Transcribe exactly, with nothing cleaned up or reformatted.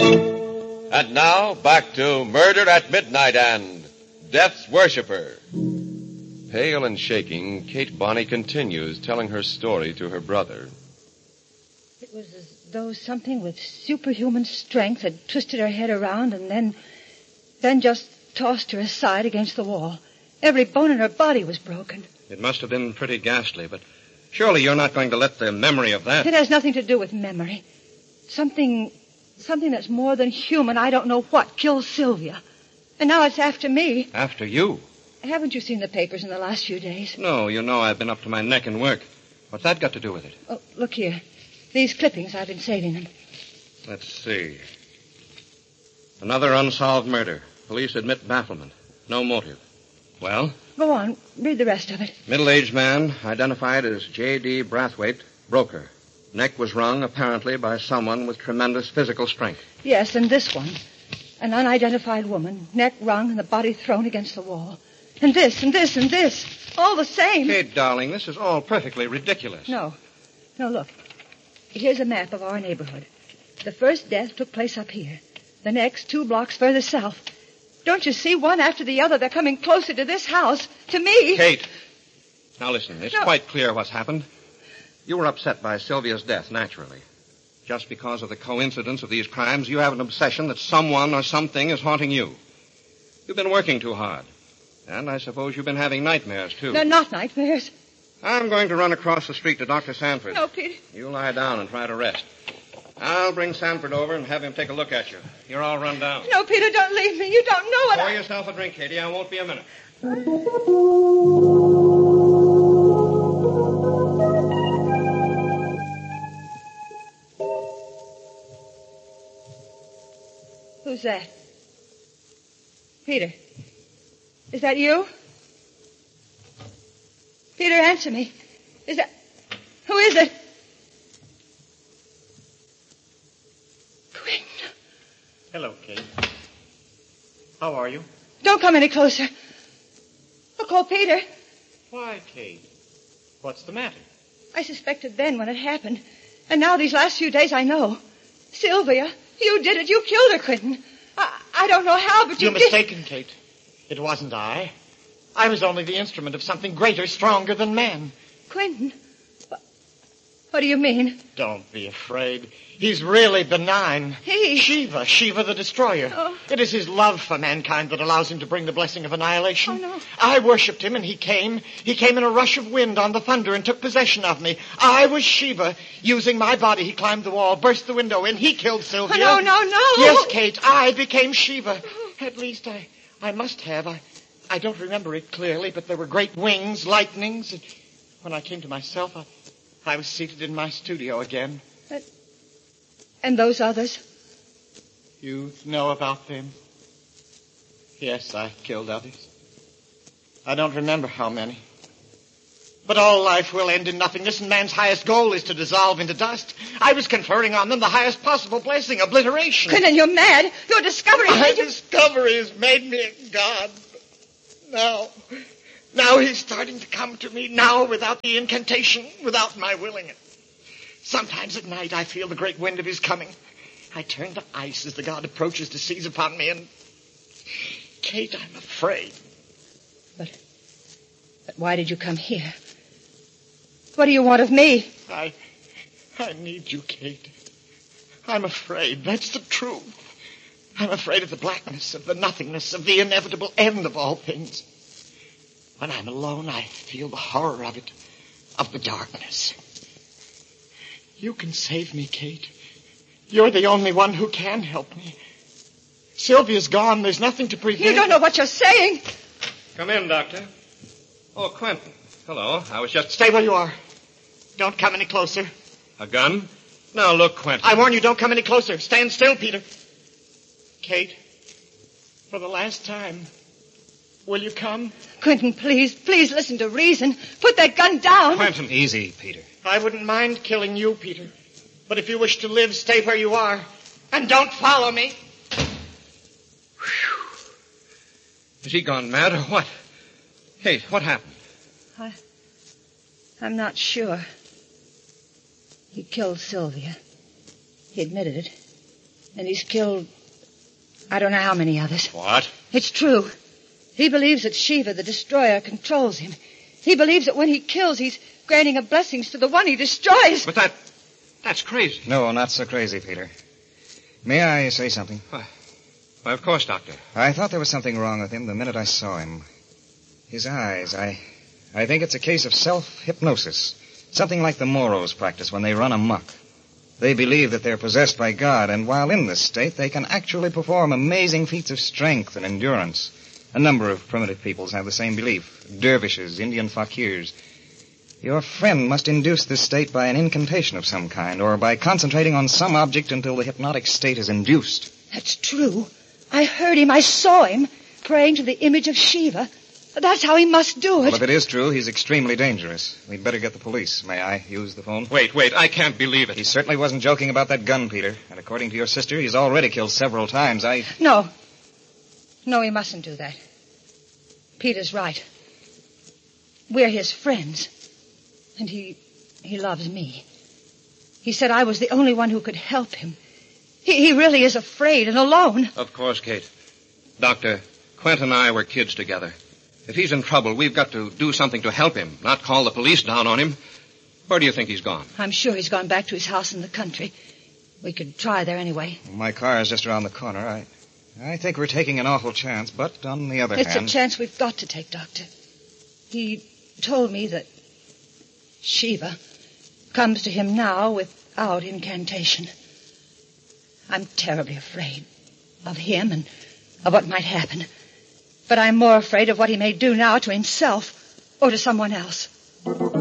And now, back to Murder at Midnight and Death's Worshipper. Pale and shaking, Kate Bonney continues telling her story to her brother. It was as though something with superhuman strength had twisted her head around and then, then just tossed her aside against the wall. Every bone in her body was broken. It must have been pretty ghastly, but surely you're not going to let the memory of that... It has nothing to do with memory. Something, something that's more than human, I don't know what, killed Sylvia. And now it's after me. After you? Haven't you seen the papers in the last few days? No, you know I've been up to my neck in work. What's that got to do with it? Oh, look here. These clippings, I've been saving them. Let's see. Another unsolved murder. Police admit bafflement. No motive. Well? Go on. Read the rest of it. Middle-aged man, identified as J D. Brathwaite, broker. Neck was wrung, apparently, by someone with tremendous physical strength. Yes, and this one. An unidentified woman, neck wrung and the body thrown against the wall. And this, and this, and this. All the same. Kate, darling, this is all perfectly ridiculous. No. No, look. Here's a map of our neighborhood. The first death took place up here. The next, two blocks further south. Don't you see? One after the other, they're coming closer to this house. To me. Kate. Now listen, it's No. quite clear what's happened. You were upset by Sylvia's death, naturally. Just because of the coincidence of these crimes, you have an obsession that someone or something is haunting you. You've been working too hard. And I suppose you've been having nightmares, too. They're not nightmares. I'm going to run across the street to Doctor Sanford. No, Peter. You lie down and try to rest. I'll bring Sanford over and have him take a look at you. You're all run down. No, Peter, don't leave me. You don't know what Pour I... yourself a drink, Katie. I won't be a minute. Who's that? Peter. Is that you? Peter, answer me. Is that... Who is it? Quinn. Hello, Kate. How are you? Don't come any closer. I'll call Peter. Why, Kate? What's the matter? I suspected then when it happened. And now these last few days I know. Sylvia, you did it. You killed her, Quentin. I, I don't know how, but you You're did... mistaken, Kate. It wasn't I. I was only the instrument of something greater, stronger than man. Quentin? What, what do you mean? Don't be afraid. He's really benign. He? Shiva, Shiva the Destroyer. Oh. It is his love for mankind that allows him to bring the blessing of annihilation. Oh, no. I worshipped him, and he came. He came in a rush of wind on the thunder and took possession of me. I was Shiva. Using my body, he climbed the wall, burst the window in. He killed Sylvia. Oh, no, no, no. Yes, Kate, I became Shiva. At least I, I must have. I, I don't remember it clearly, but there were great wings, lightnings. And when I came to myself, I, I was seated in my studio again. But, and those others? You know about them? Yes, I killed others. I don't remember how many. But all life will end in nothingness, and man's highest goal is to dissolve into dust. I was conferring on them the highest possible blessing, obliteration. Quentin, you're mad. Your discovery... My you... discovery has made me a god. Now, now he's starting to come to me, now without the incantation, without my willing it. Sometimes at night I feel the great wind of his coming. I turn to ice as the god approaches to seize upon me, and... Kate, I'm afraid. But, but why did you come here? What do you want of me? I... I need you, Kate. I'm afraid. That's the truth. I'm afraid of the blackness, of the nothingness, of the inevitable end of all things. When I'm alone, I feel the horror of it, of the darkness. You can save me, Kate. You're the only one who can help me. Sylvia's gone. There's nothing to prevent... You don't know what you're saying. Come in, Doctor. Oh, Quentin. Hello. I was just... Stay where you are. Don't come any closer. A gun? Now, look, Quentin. I warn you, don't come any closer. Stand still, Peter. Kate, for the last time, will you come? Quentin, please, please listen to reason. Put that gun down. Quentin. Easy, Peter. I wouldn't mind killing you, Peter. But if you wish to live, stay where you are. And don't follow me. Whew. Has he gone mad or what? Kate, what happened? I... I'm not sure. He killed Sylvia. He admitted it. And he's killed, I don't know how many others. What? It's true. He believes that Shiva, the destroyer, controls him. He believes that when he kills, he's granting a blessings to the one he destroys. But that... that's crazy. No, not so crazy, Peter. May I say something? Why, why, of course, Doctor. I thought there was something wrong with him the minute I saw him. His eyes, I... I think it's a case of self-hypnosis. Something like the Moros practice when they run amok. They believe that they're possessed by God, and while in this state, they can actually perform amazing feats of strength and endurance. A number of primitive peoples have the same belief. Dervishes, Indian fakirs. Your friend must induce this state by an incantation of some kind, or by concentrating on some object until the hypnotic state is induced. That's true. I heard him. I saw him praying to the image of Shiva. That's how he must do it. Well, if it is true, he's extremely dangerous. We'd better get the police. May I use the phone? Wait, wait, I can't believe it. He certainly wasn't joking about that gun, Peter. And according to your sister, he's already killed several times. I... No. No, he mustn't do that. Peter's right. We're his friends. And he... he loves me. He said I was the only one who could help him. He, he really is afraid and alone. Of course, Kate. Doctor, Quint and I were kids together. If he's in trouble, we've got to do something to help him, not call the police down on him. Where do you think he's gone? I'm sure he's gone back to his house in the country. We could try there anyway. My car is just around the corner. I I think we're taking an awful chance, but on the other It's hand... It's a chance we've got to take, Doctor. He told me that Shiva comes to him now without incantation. I'm terribly afraid of him and of what might happen. But I'm more afraid of what he may do now to himself or to someone else.